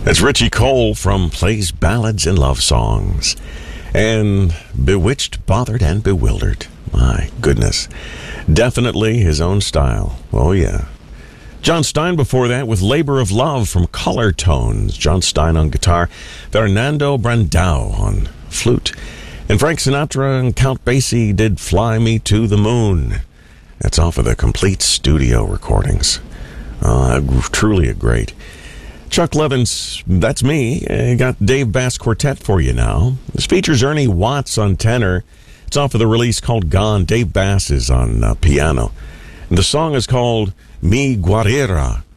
That's Richie Cole from Plays Ballads and Love Songs. And Bewitched, Bothered, and Bewildered. My goodness. Definitely his own style. Oh, yeah. John Stein before that with Labor of Love from Color Tones. John Stein on guitar. Fernando Brandao on flute. And Frank Sinatra and Count Basie did Fly Me to the Moon. That's off of the complete studio recordings. Truly a great. Chuck Levin's That's Me. Got Dave Bass Quartet for you now. This features Ernie Watts on tenor. It's off of the release called Gone. Dave Bass is on piano. And the song is called Mi Guerrera.